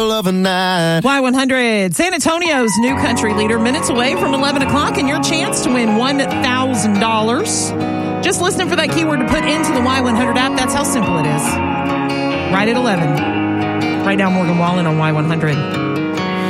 of a night. Y100, San Antonio's new country leader, minutes away from 11 o'clock, and your chance to win $1,000. Just listening for that keyword to put into the Y100 app. That's how simple it is. Right at 11. Right now, Morgan Wallen on Y100.